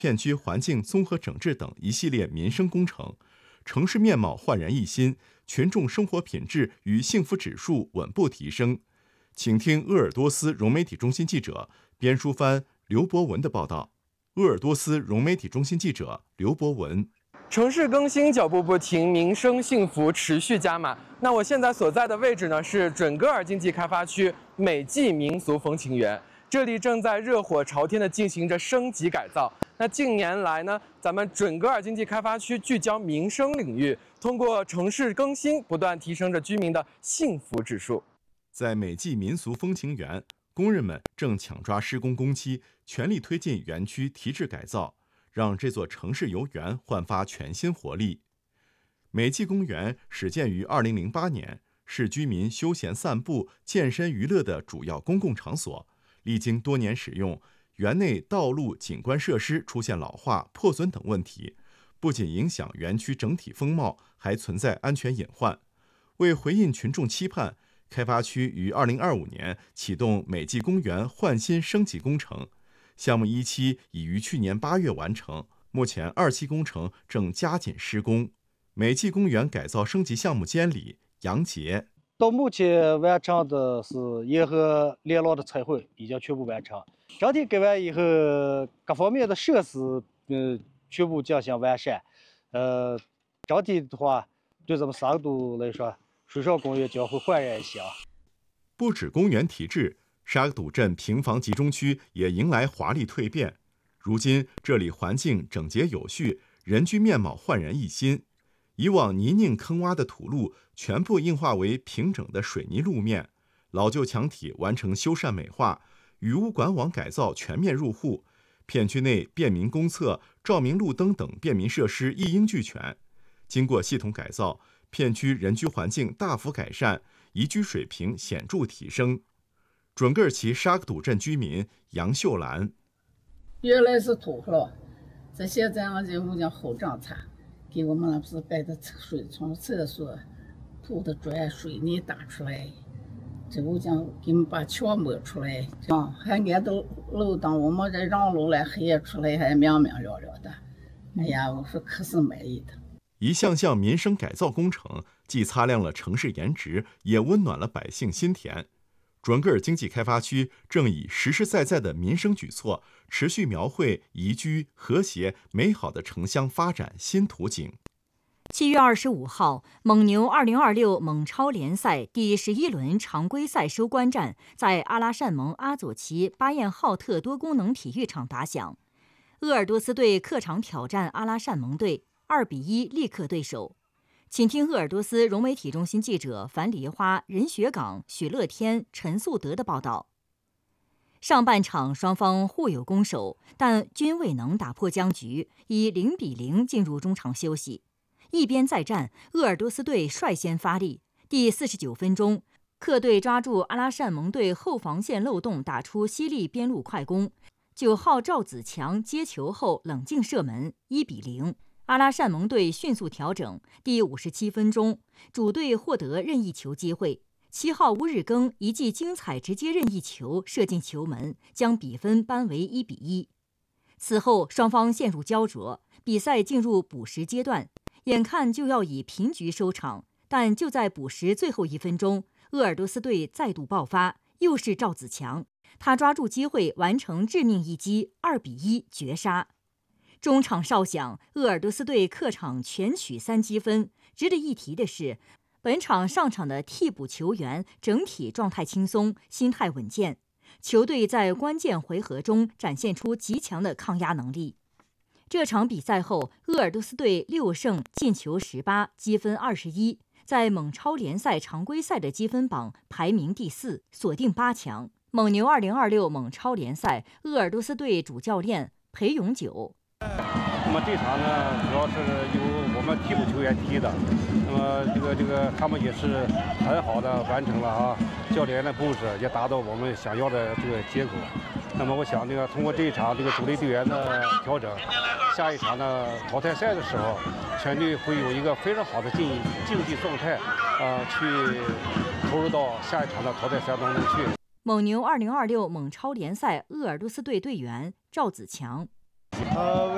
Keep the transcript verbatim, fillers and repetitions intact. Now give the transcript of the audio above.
片区环境综合整治等一系列民生工程，城市面貌焕然一新，群众生活品质与幸福指数稳步提升。请听鄂尔多斯融媒体中心记者边书帆、刘博文的报道。鄂尔多斯融媒体中心记者刘博文。 城市更新脚步不停，民生幸福持续加码。那我现在所在的位置呢，是准噶尔经济开发区美济民俗风情园，这里正在热火朝天地进行着升级改造。那近年来呢，咱们准噶尔经济开发区聚焦民生领域，通过城市更新，不断提升着居民的幸福指数。 在美济民俗风情园，工人们正抢抓施工工期，全力推进园区提质改造，让这座城市游园焕发全新活力。美济公园始建于二零零八年，是居民休闲散步、健身娱乐的主要公共场所。历经多年使用，园内道路、景观设施出现老化、破损等问题，不仅影响园区整体风貌，还存在安全隐患。为回应群众期盼，开发区于二零二五年启动美济公园焕新升级工程。项目一期已于去年八月完成，目前二期工程正加紧施工。美济公园改造升级项目监理杨杰： 到目前完成的是沿河连廊的彩绘已经全部完成，整体改完以后，各方面的设施呃全部进行完善。呃，整体的话，对咱们沙克都来说，水上公园将会焕然一新。 不止公园提质，沙克赌镇平房集中区也迎来华丽蜕变。如今这里环境整洁有序，人居面貌焕然一新。以往泥泞坑洼的土路全部硬化为平整的水泥路面，老旧墙体完成修缮美化，雨污管网改造全面入户。片区内便民公厕、照明路灯等便民设施一应俱全。经过系统改造，片区人居环境大幅改善，宜居水平显著提升。准噶尔旗沙克赌镇居民杨秀兰： 原来是土了，这现在俺政府讲好政策，给我们那不是盖的水从厕所铺的砖水泥打出来，这我讲给我们把墙抹出来，啊，还挨到路灯，我们这让路来黑出来还明明了了的，哎呀，我说可是满意的。 一项项民生改造工程，既擦亮了城市颜值，也温暖了百姓心田。准噶尔经济开发区正以实实在在的民生举措，持续描绘宜居、和谐、美好的城乡发展新图景。 七月二十五号，蒙牛二零二六蒙超联赛第十一轮常规赛收官战在阿拉善盟阿佐旗巴彦浩特多功能体育场打响。鄂尔多斯队客场挑战阿拉善盟队，二比一力克对手。请听鄂尔多斯融媒体中心记者樊梨花、任学岗、许乐天、陈素德的报道。上半场双方互有攻守，但均未能打破僵局，以零比零进入中场休息。一边再战，鄂尔多斯队率先发力。第四十九分钟，客队抓住阿拉善盟队后防线漏洞，打出犀利边路快攻。九号赵子强接球后冷静射门，一比零。阿拉善盟队迅速调整，第五十七分钟，主队获得任意球机会。七号乌日更一记精彩直接任意球射进球门，将比分扳为一比一。此后双方陷入胶着，比赛进入补时阶段，眼看就要以平局收场，但就在补时最后一分钟，鄂尔多斯队再度爆发，又是赵子强，他抓住机会完成致命一击，二比一绝杀。中场哨响，鄂尔多斯队客场全取三积分。值得一提的是，本场上场的替补球员整体状态轻松，心态稳健，球队在关键回合中展现出极强的抗压能力。这场比赛后，鄂尔多斯队六胜，进球十八，积分二十一，在蒙超联赛常规赛的积分榜排名第四，锁定八强。蒙牛二零二六蒙超联赛，鄂尔多斯队主教练裴永久。 那么这场呢，主要是由我们替补球员踢的，那么这个这个他们也是很好的完成了啊，教练的布置也达到我们想要的这个结果。那么我想这个通过这一场这个主力队员的调整，下一场呢淘汰赛的时候，全队会有一个非常好的竞竞技状态，呃，去投入到下一场的淘汰赛当中去。 蒙牛二零二六蒙超联赛鄂尔多斯队队员赵子强。 呃，